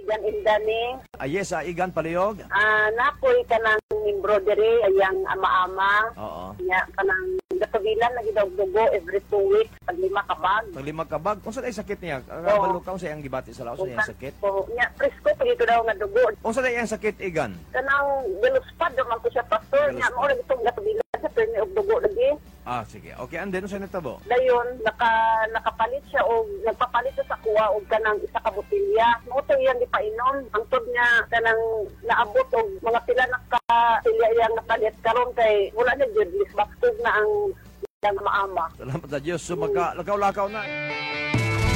Igan Indani. Yes, Igan Palihog. Napoy ka ng embroidery, ayang ama-ama. Oo. Nya ka ng gatabilan na gidawdugo every 2 weeks, pag 5 kabag. Pag 5 kabag, kung saan ay sakit niya? Oo. Balukaw sa iyang gibati sa laos, sa iyang sakit. So, nya, presko pa dito daw nga dugo. Kung saan ay iyang sakit, Igan? Kanang galuspad naman ko siya, pastor. Nya, mo rin itong gatabilan sa perni og dugo lagi. Sige. Okay, and then, saan nagtabo? Dayon, nakapalit siya o nagpapalit siya sa kuwa o kanang isa ka botilya. Moto yan di painom. Ang tod niya kanang naabot o mga pila nakatilya yang napalit karon kay wala na jud lisbaktog na ang maama. Salamat sa Diyos. So, magka-lakaw-lakaw na.